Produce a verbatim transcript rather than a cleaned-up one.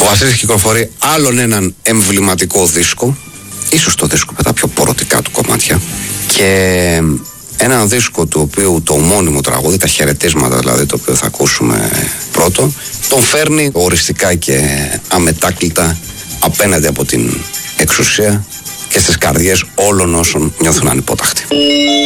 Βασίλης κυκλοφορεί άλλον έναν εμβληματικό δίσκο, ίσως το δίσκο με τα πιο πορωτικά του κομμάτια, και έναν δίσκο του οποίου το ομώνυμο τραγούδι, τα χαιρετίσματα δηλαδή, το οποίο θα ακούσουμε πρώτο, τον φέρνει οριστικά και αμετάκλητα απέναντι από την εξουσία και στις καρδιές όλων όσων νιώθουν ανυπόταχτοι.